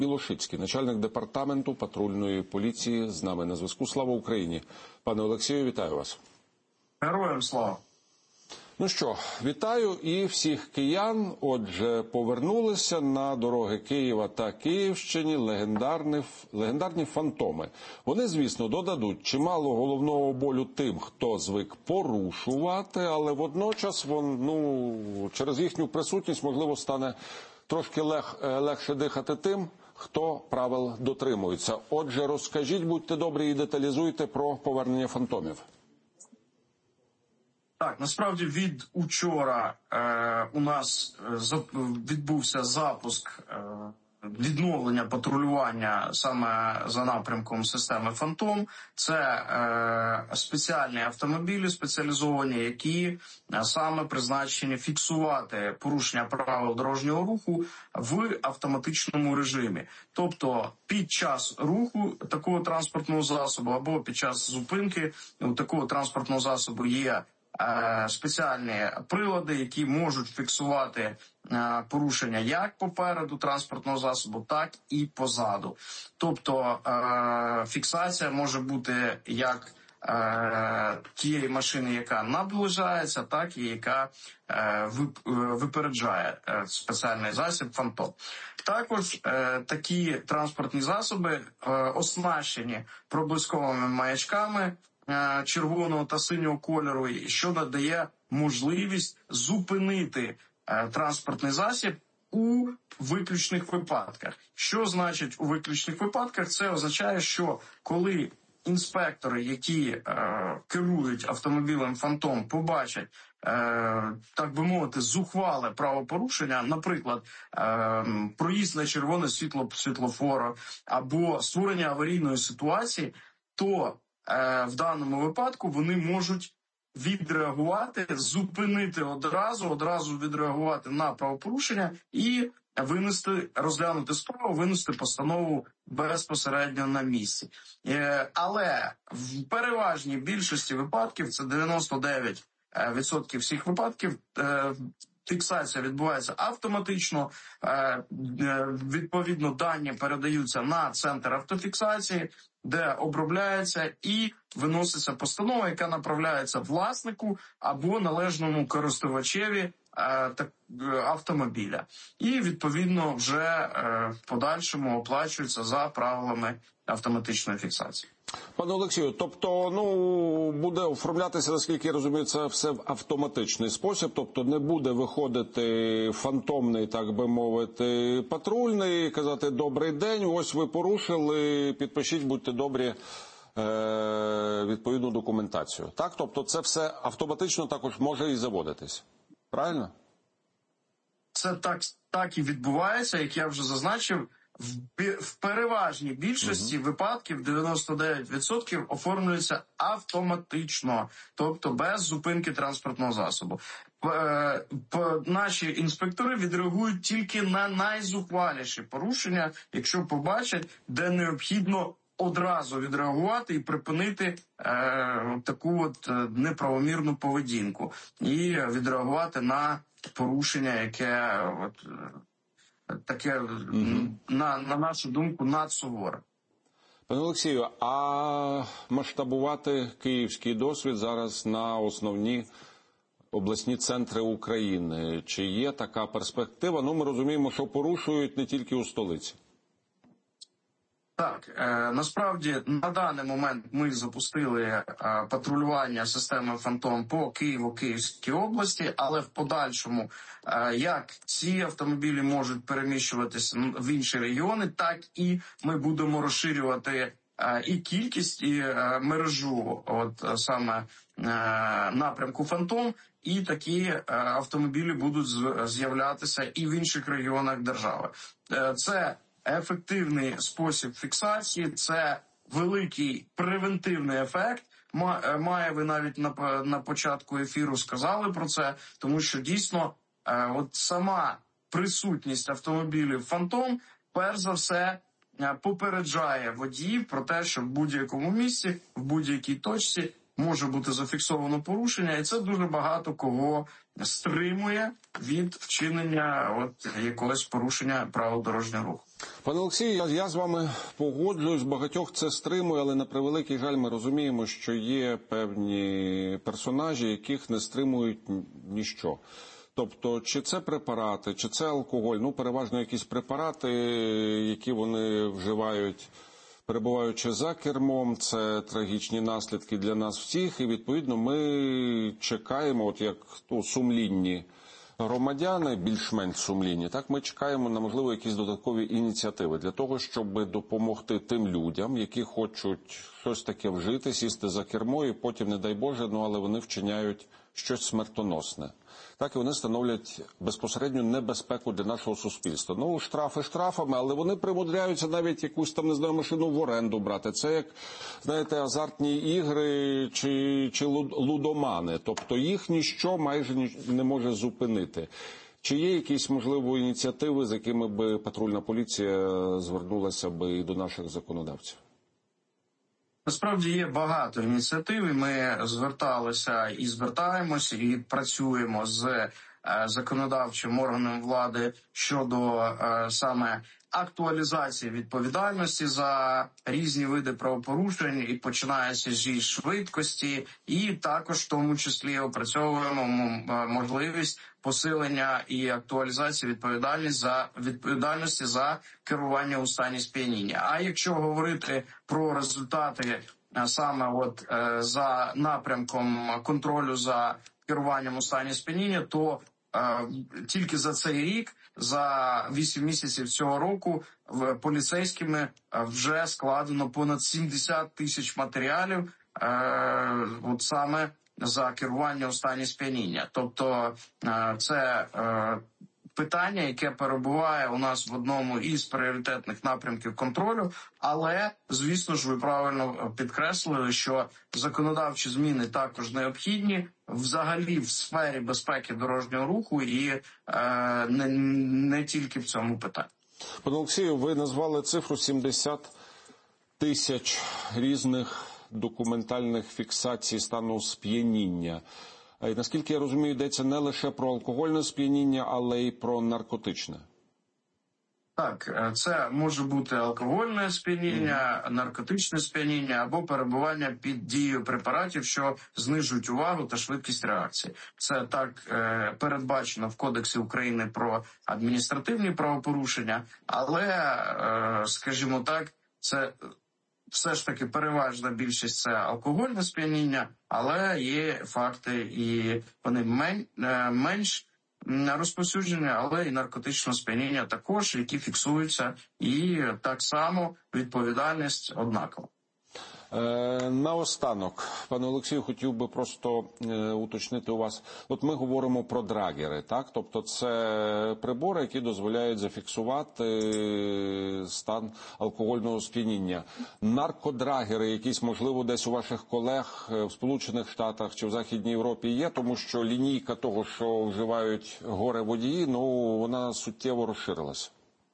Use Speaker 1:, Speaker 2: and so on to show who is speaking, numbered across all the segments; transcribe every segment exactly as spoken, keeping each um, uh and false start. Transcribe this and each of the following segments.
Speaker 1: Білошицький, начальник департаменту патрульної поліції, з нами на зв'язку. Слава Україні! Пане Олексію, вітаю вас.
Speaker 2: Героям слава!
Speaker 1: Ну що, вітаю і всіх киян. Отже, повернулися на дороги Києва та Київщини легендарні, легендарні фантоми. Вони, звісно, додадуть чимало головного болю тим, хто звик порушувати, але водночас вон, ну, через їхню присутність, можливо, стане трошки лег, легше дихати тим, хто правил дотримується. Отже, розкажіть, будьте добрі, і деталізуйте про повернення фантомів.
Speaker 2: Так, насправді від учора е, у нас е, відбувся запуск е, відновлення патрулювання саме за напрямком системи «Фантом». Це е, спеціальні автомобілі, спеціалізовані, які е, саме призначені фіксувати порушення правил дорожнього руху в автоматичному режимі. Тобто під час руху такого транспортного засобу або під час зупинки у такого транспортного засобу є спеціальні прилади, які можуть фіксувати порушення як попереду транспортного засобу, так і позаду. Тобто фіксація може бути як тієї машини, яка наближається, так і яка випереджає спеціальний засіб «Фантом». Також такі транспортні засоби оснащені проблисковими маячками червоного та синього кольору, що надає можливість зупинити е, транспортний засіб у виключних випадках. Що значить у виключних випадках? Це означає, що коли інспектори, які е, керують автомобілем «Фантом», побачать, е, так би мовити, зухвале правопорушення, наприклад, е, проїзд на червоне світло світлофора або створення аварійної ситуації, то в даному випадку вони можуть відреагувати, зупинити одразу, одразу відреагувати на правопорушення і винести, розглянути справу, винести постанову безпосередньо на місці. Але в переважній більшості випадків, це дев'яносто дев'ять відсотків всіх випадків, фіксація відбувається автоматично, відповідно дані передаються на центр автофіксації, де обробляється і виноситься постанова, яка направляється власнику або належному користувачеві автомобіля. І, відповідно, вже в подальшому оплачується за правилами автоматичної фіксації.
Speaker 1: Пане Олексію, тобто, ну, буде оформлятися, наскільки я розумію, це все в автоматичний спосіб, тобто не буде виходити фантомний, так би мовити, патрульний, казати «добрий день, ось ви порушили, підпишіть, будьте добрі, е- відповідну документацію». Так, тобто це все автоматично також може і заводитись. Правильно?
Speaker 2: Це так, так і відбувається, як я вже зазначив. В переважній більшості uh-huh. випадків дев'яносто дев'ять відсотків оформлюється автоматично, тобто без зупинки транспортного засобу. Наші інспектори відреагують тільки на найзухваліші порушення, якщо побачать, де необхідно одразу відреагувати і припинити е, таку от неправомірну поведінку і відреагувати на порушення, яке от, таке, mm-hmm. на, на нашу думку, надсуворе.
Speaker 1: Пане Олексію, а масштабувати київський досвід зараз на основні обласні центри України? Чи є така перспектива? Ну, ми розуміємо, що порушують не тільки у столиці.
Speaker 2: Так, е, насправді на даний момент ми запустили е, патрулювання системи «Фантом» по Києво-Київській області, але в подальшому, е, як ці автомобілі можуть переміщуватися в інші регіони, так і ми будемо розширювати е, і кількість, і е, мережу, от е, саме е, напрямку «Фантом», і такі е, автомобілі будуть з'являтися і в інших регіонах держави. Е, це ефективний спосіб фіксації, це великий превентивний ефект. Має, ви навіть на, на початку ефіру сказали про це, тому що дійсно е, от сама присутність автомобілів «Фантом» перш за все попереджає водіїв про те, що в будь-якому місці, в будь-якій точці може бути зафіксовано порушення, і це дуже багато кого стримує від вчинення от якогось порушення правил дорожнього руху.
Speaker 1: Пане Олексію, я, я з вами погоджуюсь, багатьох це стримує, але на превеликий жаль ми розуміємо, що є певні персонажі, яких не стримують ніщо. Тобто, чи це препарати, чи це алкоголь, ну, переважно якісь препарати, які вони вживають, перебуваючи за кермом, це трагічні наслідки для нас всіх, і, відповідно, ми чекаємо, от як ну, сумлінні громадяни, більш-менш сумлінні, так, ми чекаємо на, можливо, якісь додаткові ініціативи для того, щоб допомогти тим людям, які хочуть щось таке вжити, сісти за кермо, і потім, не дай Боже, ну, але вони вчиняють щось смертоносне. Так, і вони становлять безпосередню небезпеку для нашого суспільства. Ну, штрафи штрафами, але вони примудряються навіть якусь там, не знаю, машину в оренду брати. Це як, знаєте, азартні ігри чи, чи лудомани. Тобто їх ніщо майже не може зупинити. Чи є якісь, можливо, ініціативи, з якими би патрульна поліція звернулася би і до наших законодавців?
Speaker 2: Насправді є багато ініціатив, і ми зверталися і звертаємося, і працюємо з законодавчим органом влади щодо саме актуалізації відповідальності за різні види правопорушень, і починається зі швидкості, і також в тому числі опрацьовуємо можливість посилення і актуалізації відповідальності за відповідальності за керування у стані сп'яніння. А якщо говорити про результати саме от за напрямком контролю за керуванням у стані сп'яніння, то тільки за цей рік, за вісім місяців цього року, поліцейськими вже складено понад сімдесят тисяч матеріалів от саме за керування у стані сп'яніння. Тобто це питання, яке перебуває у нас в одному із пріоритетних напрямків контролю, але, звісно ж, ви правильно підкреслили, що законодавчі зміни також необхідні взагалі в сфері безпеки дорожнього руху і е, не, не тільки в цьому питанні.
Speaker 1: Пане Олексію, ви назвали цифру сімдесят тисяч різних документальних фіксацій стану сп'яніння. І, наскільки я розумію, йдеться не лише про алкогольне сп'яніння, але й про наркотичне.
Speaker 2: Так, це може бути алкогольне сп'яніння, наркотичне сп'яніння або перебування під дією препаратів, що знижують увагу та швидкість реакції. Це так е, передбачено в Кодексі України про адміністративні правопорушення, але, е, скажімо так, це все ж таки переважна більшість це алкогольне сп'яніння, але є факти, і вони мен, е, менш розповсюдження, але і наркотичне сп'яніння також, які фіксуються, і так само відповідальність однакова.
Speaker 1: Е, наостанок, пане Олексію, хотів би просто е, уточнити у вас. От ми говоримо про драгери, так? Тобто це прибори, які дозволяють зафіксувати стан алкогольного сп'яніння. Наркодрагери якісь, можливо, десь у ваших колег в Сполучених Штатах чи в Західній Європі є, тому що лінійка того, що вживають горе-водії, ну, вона суттєво розширилася.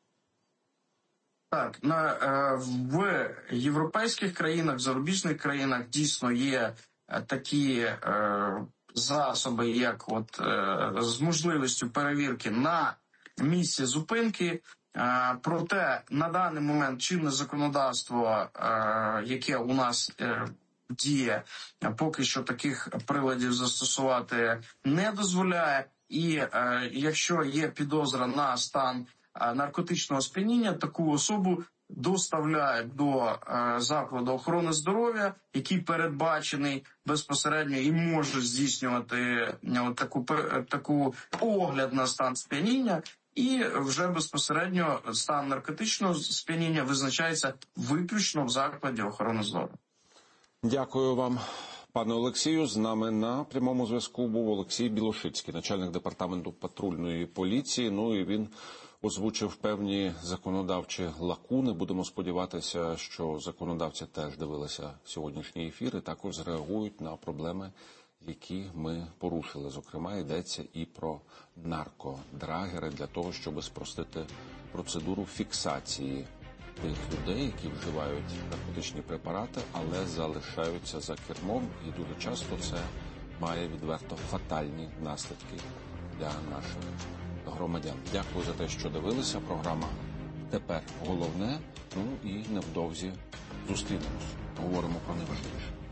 Speaker 2: Так, на, е, в європейських країнах, в зарубіжних країнах дійсно є е, такі е, засоби, як от е, з можливістю перевірки на місці зупинки. Е, проте на даний момент чинне законодавство, е, яке у нас е, діє, поки що таких приладів застосувати не дозволяє. І е, якщо є підозра на стан наркотичного сп'яніння, таку особу доставляють до е, закладу охорони здоров'я, який передбачений безпосередньо і може здійснювати е, таку, таку огляд на стан сп'яніння, і вже безпосередньо стан наркотичного сп'яніння визначається виключно в закладі охорони здоров'я.
Speaker 1: Дякую вам, пане Олексію. З нами на прямому зв'язку був Олексій Білошицький, начальник департаменту патрульної поліції. Ну і він озвучив певні законодавчі лакуни. Будемо сподіватися, що законодавці теж дивилися сьогоднішній ефір і також зреагують на проблеми, які ми порушили. Зокрема, йдеться і про наркодрагери для того, щоб спростити процедуру фіксації тих людей, які вживають наркотичні препарати, але залишаються за кермом, і дуже часто це має відверто фатальні наслідки для наших громадян. Дякую за те, що дивилися. Програма «Тепер головне». Ну і невдовзі зустрінемось. Говоримо про найважливіше.